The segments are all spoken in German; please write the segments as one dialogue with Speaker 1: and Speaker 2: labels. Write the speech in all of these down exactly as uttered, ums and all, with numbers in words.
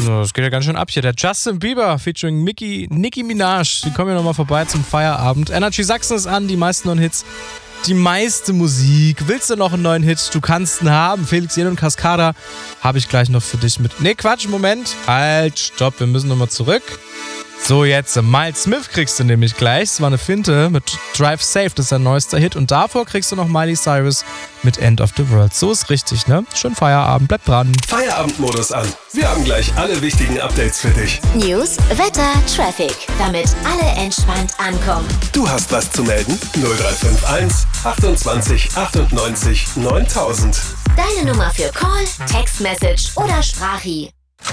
Speaker 1: Das geht ja ganz schön ab hier. Der Justin Bieber featuring Mickey, Nicki Minaj. Die kommen ja nochmal vorbei zum Feierabend. Energy Sachsen ist an, die meisten neuen Hits. Die meiste Musik. Willst du noch einen neuen Hit? Du kannst ihn haben. Felix Jen und Cascada habe ich gleich noch für dich mit. Nee, Quatsch, Moment. Halt, stopp, wir müssen nochmal zurück. So, jetzt, Miles Smith kriegst du nämlich gleich. Das war eine Finte mit Drive Safe, das ist sein neuester Hit. Und davor kriegst du noch Miley Cyrus mit End of the World. So ist richtig, ne? Schön Feierabend, bleib dran.
Speaker 2: Feierabendmodus an. Wir haben gleich alle wichtigen Updates für dich.
Speaker 3: News, Wetter, Traffic, damit alle entspannt ankommen.
Speaker 2: Du hast was zu melden? null drei fünf eins achtundzwanzig achtundneunzig neuntausend.
Speaker 3: Deine Nummer für Call, Textmessage oder Sprachi.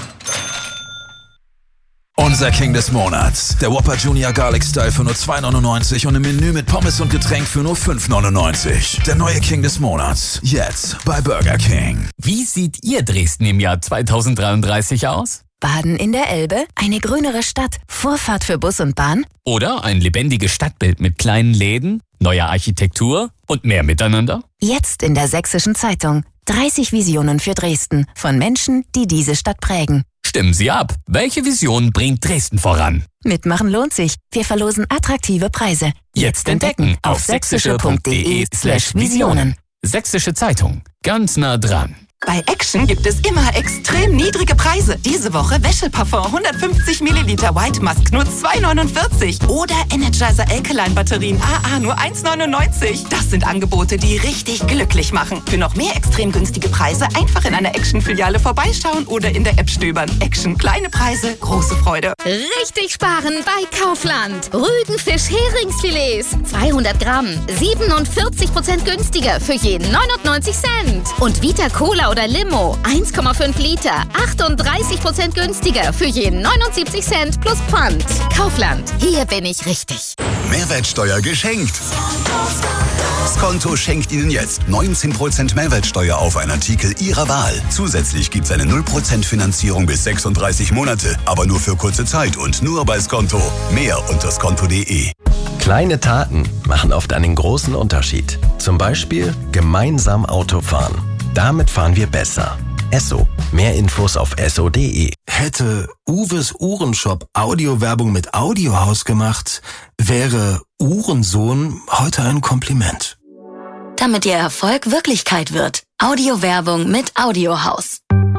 Speaker 4: Unser King des Monats. Der Whopper Junior Garlic Style für nur zwei neunundneunzig und ein Menü mit Pommes und Getränk für nur fünf neunundneunzig. Der neue King des Monats. Jetzt bei Burger King.
Speaker 5: Wie sieht Ihr Dresden im Jahr zweitausenddreiunddreißig aus?
Speaker 6: Baden in der Elbe, eine grünere Stadt, Vorfahrt für Bus und Bahn?
Speaker 5: Oder ein lebendiges Stadtbild mit kleinen Läden, neuer Architektur und mehr Miteinander?
Speaker 6: Jetzt in der Sächsischen Zeitung. dreißig Visionen für Dresden von Menschen, die diese Stadt prägen.
Speaker 5: Stimmen Sie ab. Welche Vision bringt Dresden voran?
Speaker 6: Mitmachen lohnt sich. Wir verlosen attraktive Preise.
Speaker 5: Jetzt entdecken auf sächsische.de slash Visionen. Sächsische Zeitung. Ganz nah dran.
Speaker 7: Bei Action gibt es immer extrem niedrige Preise. Diese Woche Wäscheparfum hundertfünfzig Milliliter White Musk nur zwei neunundvierzig. Oder Energizer Alkaline Batterien A A nur eins neunundneunzig. Das sind Angebote, die richtig glücklich machen. Für noch mehr extrem günstige Preise einfach in einer Action-Filiale vorbeischauen oder in der App stöbern. Action, kleine Preise, große Freude.
Speaker 8: Richtig sparen bei Kaufland. Rügenfisch-Heringsfilets. zweihundert Gramm. siebenundvierzig Prozent günstiger für jeden neunundneunzig Cent. Und Vita Cola oder Limo, eins Komma fünf Liter, achtunddreißig Prozent günstiger für jeden neunundsiebzig Cent plus Pfand. Kaufland, hier bin ich richtig.
Speaker 9: Mehrwertsteuer geschenkt. Skonto schenkt Ihnen jetzt neunzehn Prozent Mehrwertsteuer auf einen Artikel Ihrer Wahl. Zusätzlich gibt es eine null Prozent Finanzierung bis sechsunddreißig Monate, aber nur für kurze Zeit und nur bei Skonto. Mehr unter skonto punkt de.
Speaker 10: Kleine Taten machen oft einen großen Unterschied. Zum Beispiel gemeinsam Auto fahren. Damit fahren wir besser. Esso. Mehr Infos auf esso punkt de.
Speaker 11: Hätte Uwes Uhrenshop Audiowerbung mit Audiohaus gemacht, wäre Uhrensohn heute ein Kompliment.
Speaker 3: Damit Ihr Erfolg Wirklichkeit wird. Audiowerbung mit Audiohaus.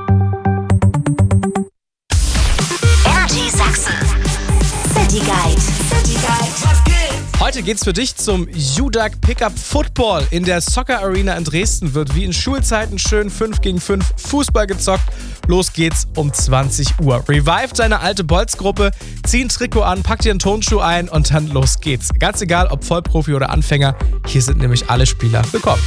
Speaker 3: Energy Sachsen. City Guide. City Guide.
Speaker 1: Heute geht's für dich zum U D A G Pickup Football. In der Soccer Arena in Dresden wird wie in Schulzeiten schön fünf gegen fünf Fußball gezockt. Los geht's um zwanzig Uhr. Revive deine alte Bolzgruppe, zieh ein Trikot an, pack dir einen Turnschuh ein und dann los geht's. Ganz egal, ob Vollprofi oder Anfänger, hier sind nämlich alle Spieler willkommen.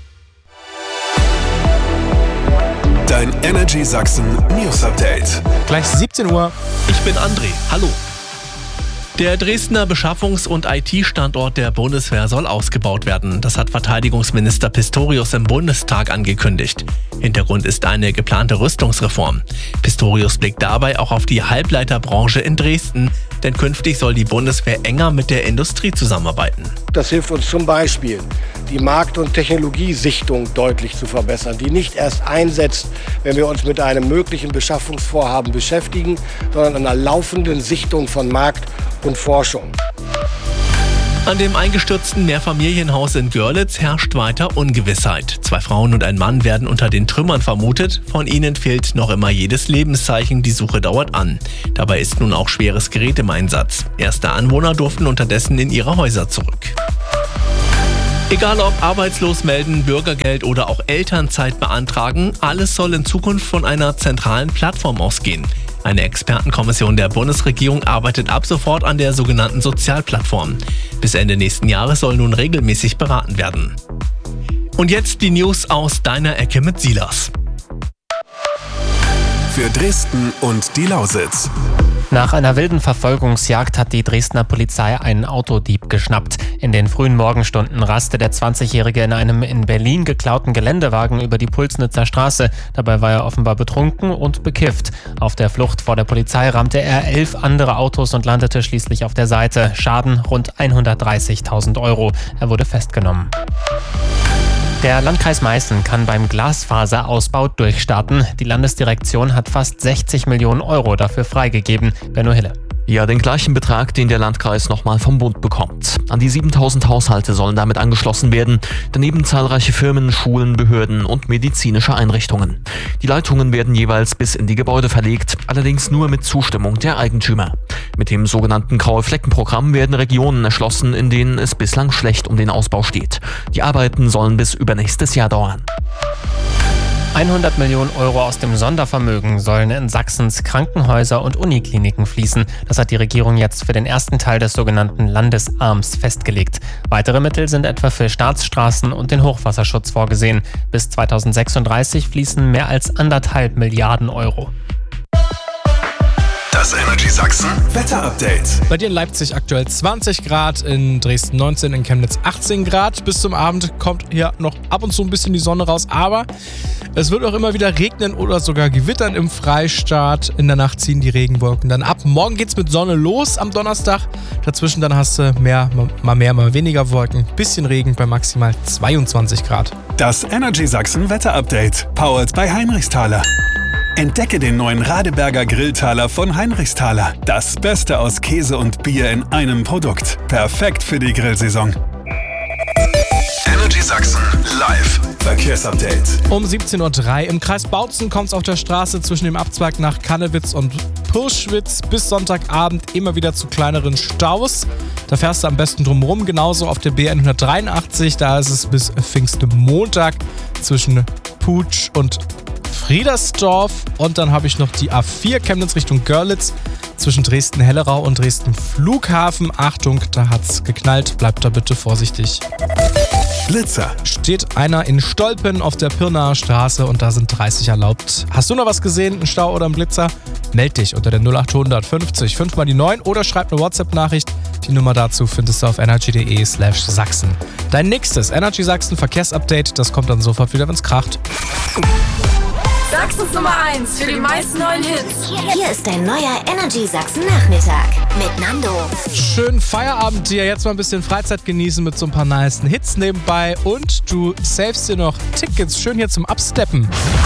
Speaker 2: Dein Energy Sachsen News Update.
Speaker 1: Gleich siebzehn Uhr.
Speaker 12: Ich bin André. Hallo. Der Dresdner Beschaffungs- und I T-Standort der Bundeswehr soll ausgebaut werden. Das hat Verteidigungsminister Pistorius im Bundestag angekündigt. Hintergrund ist eine geplante Rüstungsreform. Pistorius blickt dabei auch auf die Halbleiterbranche in Dresden, denn künftig soll die Bundeswehr enger mit der Industrie zusammenarbeiten.
Speaker 13: Das hilft uns zum Beispiel, die Markt- und Technologiesichtung deutlich zu verbessern, die nicht erst einsetzt, wenn wir uns mit einem möglichen Beschaffungsvorhaben beschäftigen, sondern einer laufenden Sichtung von Markt und Forschung.
Speaker 12: An dem eingestürzten Mehrfamilienhaus in Görlitz herrscht weiter Ungewissheit. Zwei Frauen und ein Mann werden unter den Trümmern vermutet. Von ihnen fehlt noch immer jedes Lebenszeichen. Die Suche dauert an. Dabei ist nun auch schweres Gerät im Einsatz. Erste Anwohner durften unterdessen in ihre Häuser zurück. Egal ob arbeitslos melden, Bürgergeld oder auch Elternzeit beantragen, alles soll in Zukunft von einer zentralen Plattform ausgehen. Eine Expertenkommission der Bundesregierung arbeitet ab sofort an der sogenannten Sozialplattform. Bis Ende nächsten Jahres soll nun regelmäßig beraten werden. Und jetzt die News aus deiner Ecke mit Silas.
Speaker 2: Für Dresden und die Lausitz.
Speaker 14: Nach einer wilden Verfolgungsjagd hat die Dresdner Polizei einen Autodieb geschnappt. In den frühen Morgenstunden raste der zwanzigjährige in einem in Berlin geklauten Geländewagen über die Pulsnitzer Straße. Dabei war er offenbar betrunken und bekifft. Auf der Flucht vor der Polizei rammte er elf andere Autos und landete schließlich auf der Seite. Schaden rund hundertdreißigtausend Euro. Er wurde festgenommen. Der Landkreis Meißen kann beim Glasfaserausbau durchstarten. Die Landesdirektion hat fast sechzig Millionen Euro dafür freigegeben. Benno Hille.
Speaker 15: Ja, den gleichen Betrag, den der Landkreis nochmal vom Bund bekommt. An die siebentausend Haushalte sollen damit angeschlossen werden. Daneben zahlreiche Firmen, Schulen, Behörden und medizinische Einrichtungen. Die Leitungen werden jeweils bis in die Gebäude verlegt, allerdings nur mit Zustimmung der Eigentümer. Mit dem sogenannten Graue-Flecken-Programm werden Regionen erschlossen, in denen es bislang schlecht um den Ausbau steht. Die Arbeiten sollen bis übernächstes Jahr dauern.
Speaker 14: hundert Millionen Euro aus dem Sondervermögen sollen in Sachsens Krankenhäuser und Unikliniken fließen. Das hat die Regierung jetzt für den ersten Teil des sogenannten Landesarms festgelegt. Weitere Mittel sind etwa für Staatsstraßen und den Hochwasserschutz vorgesehen. Bis zweitausendsechsunddreißig fließen mehr als anderthalb Milliarden Euro.
Speaker 2: Das Energy Sachsen Wetter-Update.
Speaker 1: Bei dir in Leipzig aktuell zwanzig Grad, in Dresden neunzehn, in Chemnitz achtzehn Grad. Bis zum Abend kommt hier noch ab und zu ein bisschen die Sonne raus, aber es wird auch immer wieder regnen oder sogar gewittern im Freistaat. In der Nacht ziehen die Regenwolken dann ab. Morgen geht's mit Sonne los am Donnerstag. Dazwischen dann hast du mehr, mal mehr, mal weniger Wolken. Bisschen Regen bei maximal zweiundzwanzig Grad.
Speaker 2: Das Energy Sachsen Wetter-Update. Powered bei Heinrichsthaler. Entdecke den neuen Radeberger Grilltaler von Heinrichsthaler. Das Beste aus Käse und Bier in einem Produkt. Perfekt für die Grillsaison. Energy Sachsen live. Verkehrsupdate.
Speaker 1: Um siebzehn Uhr drei im Kreis Bautzen kommt es auf der Straße zwischen dem Abzweig nach Kannewitz und Purschwitz bis Sonntagabend immer wieder zu kleineren Staus. Da fährst du am besten drumherum. Genauso auf der B hundertdreiundachtzig. Da ist es bis Pfingstmontag zwischen Putsch und Friedersdorf. Und dann habe ich noch die A vier Chemnitz Richtung Görlitz zwischen Dresden-Hellerau und Dresden-Flughafen. Achtung, da hat's geknallt. Bleibt da bitte vorsichtig.
Speaker 2: Blitzer.
Speaker 1: Steht einer in Stolpen auf der Pirnaer Straße und da sind dreißig erlaubt. Hast du noch was gesehen, einen Stau oder einen Blitzer? Meld dich unter der null acht hundert fünfzig fünf mal die neun oder schreib eine WhatsApp-Nachricht. Die Nummer dazu findest du auf energy.de slash Sachsen. Dein nächstes Energy Sachsen Verkehrsupdate, das kommt dann sofort wieder, wenn's kracht.
Speaker 16: Sachsens Nummer eins für die meisten neuen Hits.
Speaker 3: Hier ist dein neuer Energy Sachsen Nachmittag mit Nando.
Speaker 1: Schönen Feierabend dir, jetzt mal ein bisschen Freizeit genießen mit so ein paar nicen Hits nebenbei und du savest dir noch Tickets schön hier zum Absteppen.